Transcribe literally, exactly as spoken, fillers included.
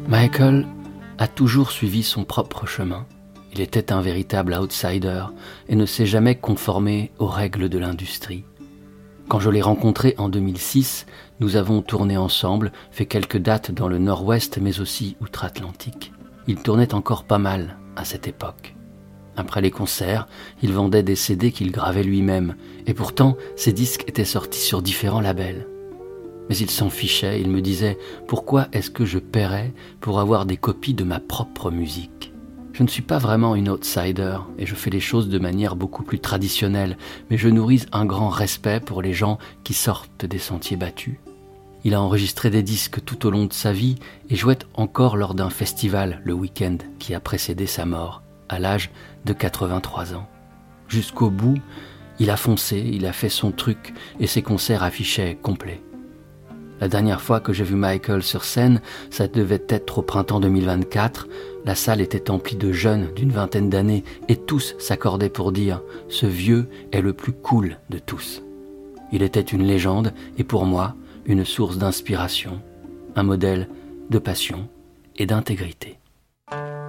Michael a toujours suivi son propre chemin. Il était un véritable outsider et ne s'est jamais conformé aux règles de l'industrie. Quand je l'ai rencontré en deux mille six, nous avons tourné ensemble, fait quelques dates dans le nord-ouest mais aussi outre-Atlantique. Il tournait encore pas mal à cette époque. Après les concerts, il vendait des C D qu'il gravait lui-même et pourtant ses disques étaient sortis sur différents labels. Mais il s'en fichait, il me disait « Pourquoi est-ce que je paierais pour avoir des copies de ma propre musique ?» Je ne suis pas vraiment une outsider et je fais les choses de manière beaucoup plus traditionnelle, mais je nourris un grand respect pour les gens qui sortent des sentiers battus. Il a enregistré des disques tout au long de sa vie et jouait encore lors d'un festival le week-end qui a précédé sa mort, à l'âge de quatre-vingt-trois ans. Jusqu'au bout, il a foncé, il a fait son truc et ses concerts affichaient complets. La dernière fois que j'ai vu Michael sur scène, ça devait être au printemps deux mille vingt-quatre. La salle était emplie de jeunes d'une vingtaine d'années et tous s'accordaient pour dire « Ce vieux est le plus cool de tous ». Il était une légende et pour moi, une source d'inspiration, un modèle de passion et d'intégrité.